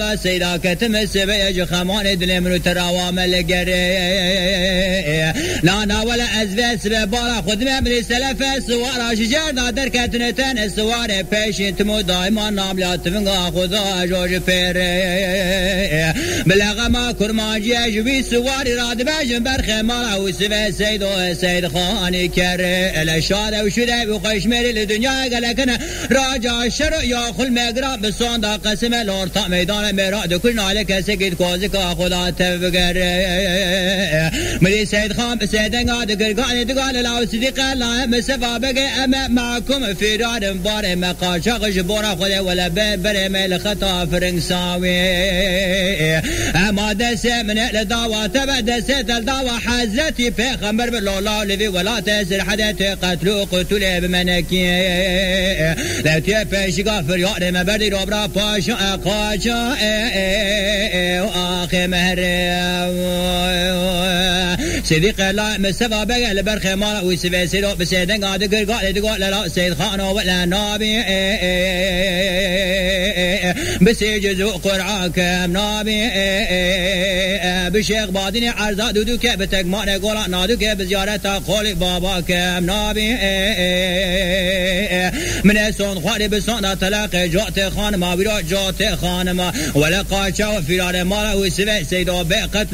سيدا كتم سبيج خمان دلمرو تراوام لگره لانا ولا ازوه سبه بالا خود مبری سلف سوارا شجر دادر کتنتن سوار پیشین تمو دائما ناملات فنگا خدا جوج پیره بلغما کرمانجی جوی سواری راد بجن برخ مالا و سبه سيدو سيد خاني كره الاشاره وشده وقشمري لدنيا قلقنا راجع الشرع يا خل مقرا بسون دا قسم الورطا ميدان مراد كل عليك سكت كوزك خدا تفقر ملي سيد خان سيدن قاد قرقان تقال لا صديق لا مسفا بقى اما معكم في راد بار مقاشق جبورا خدا ولا بر مل خطا فرنساوي اما دس من الدعوه تبع دس الدعوه حزتي پیغمبر بالله لذي ولا تسر حدث قتلو قتل بمنكي لا تيبش غافر يا ما بدي ربرا باشا قاشا واخي مهر صديق الله مسفا بقى برخ مال وسبي سيرو بسيدن قاد قال تقول لا سيد خان ولا نبي بسيجز قرعاك نبي بشيخ بادني عرضا دودوك بتجمع قولا نادوك بزيارة خالق باباك نبي من سون خواري بسون طلاق جات خانما ويرا جات خانما ولا قاشا وفرار مالا وسبي سيدو بقتل